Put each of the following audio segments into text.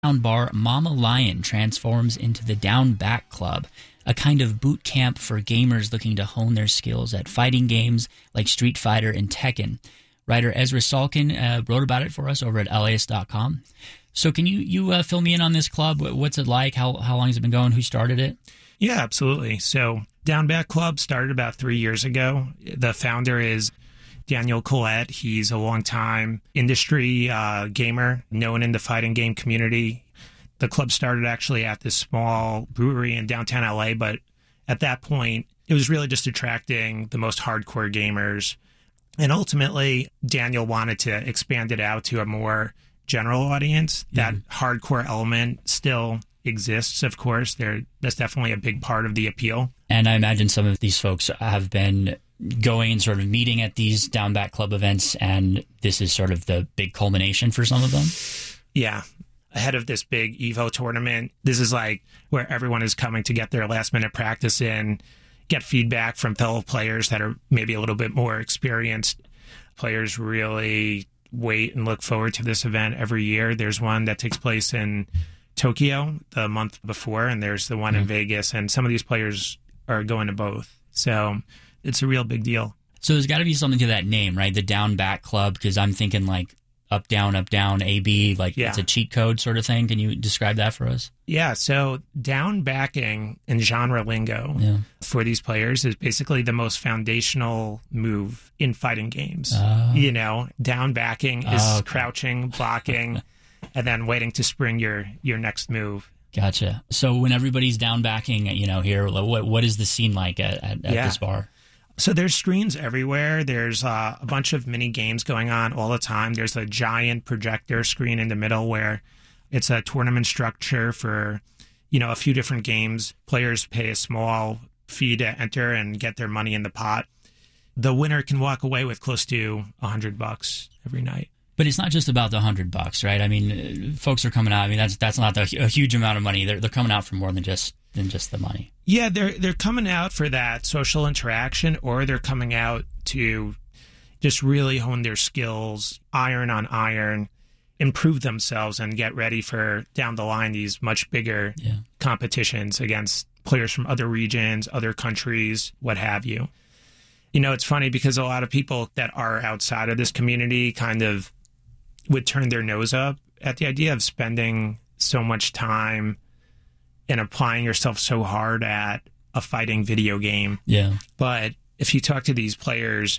Down bar Mama Lion transforms into the Down Back Club, a kind of boot camp for gamers looking to hone their skills at fighting games like Street Fighter and Tekken. Writer Ezra Salkin wrote about it for us over at LAist.com. So can you fill me in on this club? What's it like? How long has it been going? Who started it? Yeah, absolutely. So Down Back Club started about 3 years ago. The founder is Daniel Collette. He's a longtime industry gamer, known in the fighting game community. The club started actually at this small brewery in downtown LA, but at that point, it was really just attracting the most hardcore gamers. And ultimately, Daniel wanted to expand it out to a more general audience. That hardcore element still exists, of course. That's definitely a big part of the appeal. And I imagine some of these folks have been going and sort of meeting at these Down Back Club events, and this is sort of the big culmination for some of them? Yeah. Ahead of this big EVO tournament, this is like where everyone is coming to get their last-minute practice in, get feedback from fellow players that are maybe a little bit more experienced. Players really wait and look forward to this event every year. There's one that takes place in Tokyo the month before, and there's the one in Vegas, and some of these players are going to both. So it's a real big deal. So there's got to be something to that name, right? The Down Back Club, because I'm thinking like up, down, AB, like it's a cheat code sort of thing. Can you describe that for us? Yeah, so down backing in genre lingo for these players is basically the most foundational move in fighting games. You know, down backing is crouching, blocking, and then waiting to spring your next move. Gotcha. So when everybody's down backing, you know, here, what is the scene like at this bar? So there's screens everywhere. There's a bunch of mini games going on all the time. There's a giant projector screen in the middle where it's a tournament structure for, you know, a few different games. Players pay a small fee to enter and get their money in the pot. The winner can walk away with close to $100 every night. But it's not just about the $100, right? I mean, folks are coming out. I mean, that's not a huge amount of money. They're coming out for more than just the money. Yeah, they're coming out for that social interaction, or they're coming out to just really hone their skills, iron on iron, improve themselves, and get ready for down the line these much bigger competitions against players from other regions, other countries, what have you. You know, it's funny because a lot of people that are outside of this community kind of would turn their nose up at the idea of spending so much time and applying yourself so hard at a fighting video game. Yeah. But if you talk to these players,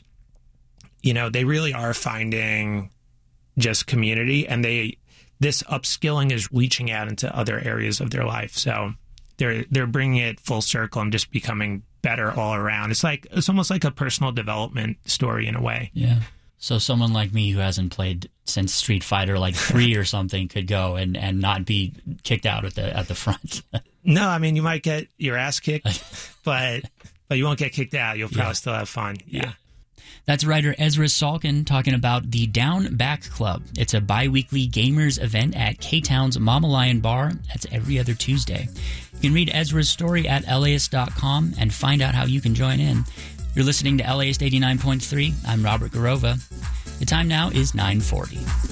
you know, they really are finding just community, and this upskilling is reaching out into other areas of their life. So they're bringing it full circle and just becoming better all around. It's almost like a personal development story in a way. Yeah. So someone like me who hasn't played since Street Fighter like 3 or something could go and not be kicked out at the front. No, I mean, you might get your ass kicked, but you won't get kicked out. You'll probably still have fun. Yeah. That's writer Ezra Salkin talking about the Down Back Club. It's a bi-weekly gamers event at K-Town's Mama Lion Bar. That's every other Tuesday. You can read Ezra's story at LAist.com and find out how you can join in. You're listening to LAist 89.3. I'm Robert Garova. The time now is 9:40.